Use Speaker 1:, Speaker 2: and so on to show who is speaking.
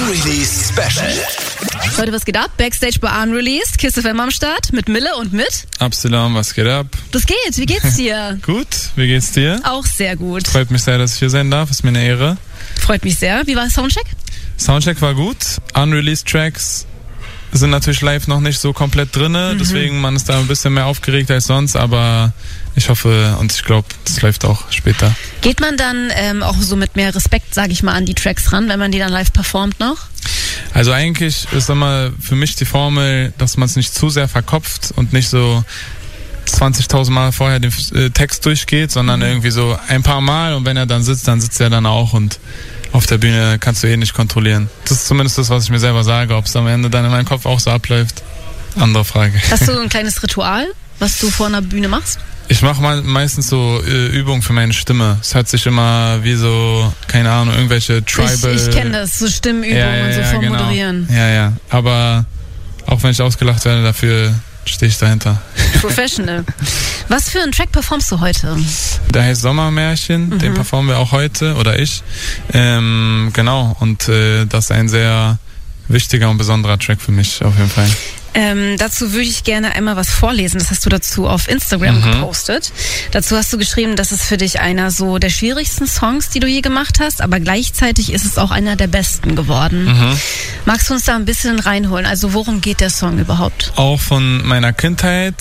Speaker 1: Unreleased Special.
Speaker 2: Leute, was geht ab? Backstage bei Unreleased, Kiss FM am Start, mit Mille und mit
Speaker 3: Absalom, was geht ab?
Speaker 2: Das geht, wie geht's dir?
Speaker 3: Gut, wie geht's dir?
Speaker 2: Auch sehr gut.
Speaker 3: Freut mich sehr, dass ich hier sein darf, ist mir eine Ehre.
Speaker 2: Freut mich sehr. Wie war Soundcheck?
Speaker 3: Soundcheck war gut, Unreleased Tracks sind natürlich live noch nicht so komplett drinne, deswegen man ist da ein bisschen mehr aufgeregt als sonst, aber ich hoffe und ich glaube, das läuft auch später.
Speaker 2: Geht man dann auch so mit mehr Respekt, sage ich mal, an die Tracks ran, wenn man die dann live performt noch?
Speaker 3: Also eigentlich ist immer für mich die Formel, dass man es nicht zu sehr verkopft und nicht so 20.000 Mal vorher den Text durchgeht, sondern irgendwie so ein paar Mal und wenn er dann sitzt er dann auch und auf der Bühne kannst du nicht kontrollieren. Das ist zumindest das, was ich mir selber sage. Ob es am Ende dann in meinem Kopf auch so abläuft, andere Frage.
Speaker 2: Hast du ein kleines Ritual, was du vor einer Bühne machst?
Speaker 3: Ich mache meistens so Übungen für meine Stimme. Es hört sich immer wie so, keine Ahnung, irgendwelche Tribal...
Speaker 2: Ich kenne das, so Stimmübungen und so vor
Speaker 3: genau.
Speaker 2: Moderieren.
Speaker 3: Ja. Aber auch wenn ich ausgelacht werde, dafür stehe ich dahinter.
Speaker 2: Professional. Was für einen Track performst du heute?
Speaker 3: Der heißt Sommermärchen, den performen wir auch heute, oder ich. Genau, und das ist ein sehr wichtiger und besonderer Track für mich, auf jeden Fall.
Speaker 2: Dazu würde ich gerne einmal was vorlesen. Das hast du dazu auf Instagram gepostet. Dazu hast du geschrieben, das ist für dich einer so der schwierigsten Songs, die du je gemacht hast, aber gleichzeitig ist es auch einer der besten geworden. Magst du uns da ein bisschen reinholen? Also worum geht der Song überhaupt?
Speaker 3: Auch von meiner Kindheit.